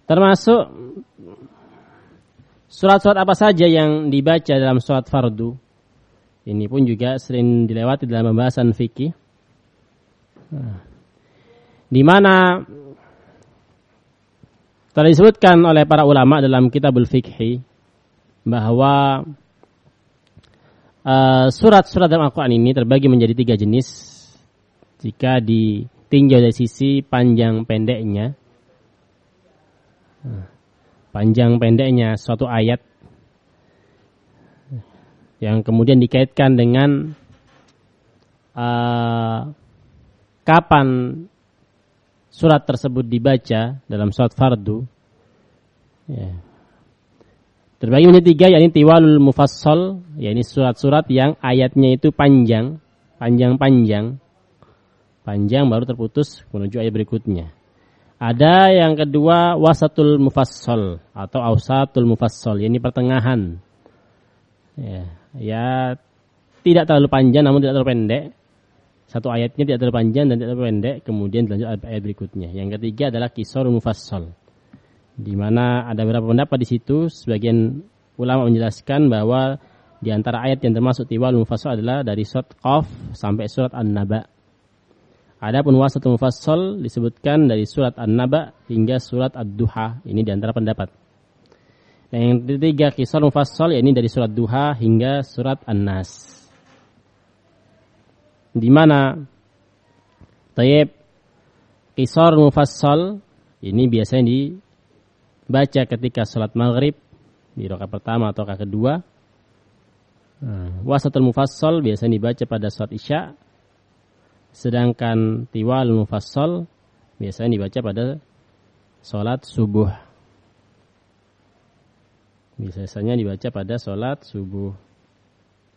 Termasuk surat-surat apa saja yang dibaca dalam sholat fardu. Ini pun juga sering dilewati dalam pembahasan fikih. Di mana telah disebutkan oleh para ulama dalam kitabul fikhi bahwa surat-surat dalam Al-Quran ini terbagi menjadi 3 jenis jika ditinjau dari sisi panjang pendeknya. Panjang pendeknya suatu ayat yang kemudian dikaitkan dengan kapan surat tersebut dibaca dalam sholat fardu. Ya. Terbagi menjadi 3, yakni tiwalul mufassal, yakni surat-surat yang ayatnya itu panjang baru terputus menuju ayat berikutnya. Ada yang kedua wasatul mufassal atau ausatul mufassal, yakni pertengahan. Ya, tidak terlalu panjang namun tidak terlalu pendek. Satu ayatnya tidak terlalu panjang dan tidak terlalu pendek, kemudian dilanjut ayat berikutnya. Yang ketiga adalah qisarul mufassal, di mana ada beberapa pendapat di situ. Sebagian ulama menjelaskan bahwa di antara ayat yang termasuk tiwal mufassal adalah dari surat Qaf sampai surat An-Naba. Adapun wasatul mufassal disebutkan dari surat An-Naba hingga surat Ad-Duha. Ini di antara pendapat. Dan yang ketiga qisarul mufassal, yakni dari surat Duha hingga surat An-Nas. Di mana qisar mufassal ini biasanya dibaca ketika salat maghrib di rakaat pertama atau rakaat kedua. Wasatul mufassal biasanya dibaca pada salat isya, sedangkan tiwal mufassal biasanya dibaca pada salat subuh. Biasanya dibaca pada salat subuh.